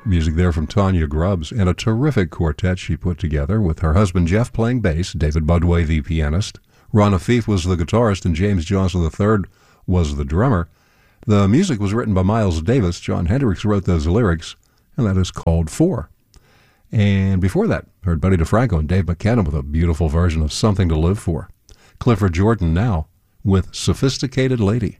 Music there from Tanya Grubbs, and a terrific quartet she put together with her husband Jeff playing bass, David Budway the pianist, Ron Afif was the guitarist, and James Johnson III was the drummer. The music was written by Miles Davis. John Hendricks wrote those lyrics, and that is called Four. And before that, heard Buddy DeFranco and Dave McKenna with a beautiful version of Something to Live For. Clifford Jordan now with Sophisticated Lady.